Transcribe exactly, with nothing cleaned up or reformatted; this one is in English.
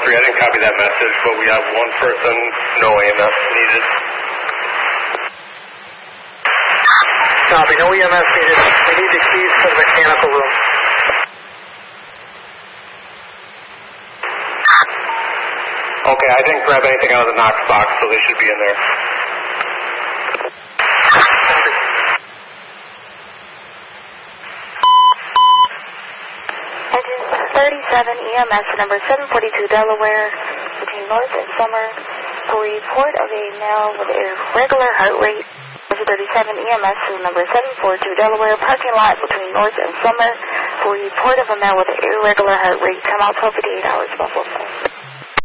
three, I didn't copy that message, but we have one person, no E M S needed. Copy, no E M S needed. We need the keys to the mechanical room. Okay, I didn't grab anything out of the Knox box, so they should be in there. Engine thirty-seven E M S number seven forty-two Delaware between North and Summer for report of a male with irregular heart rate. Engine thirty-seven E M S number seven forty-two Delaware parking lot between North and Summer for report of a male with irregular heart rate. Come out twelve fifty-eight hours, Buffalo.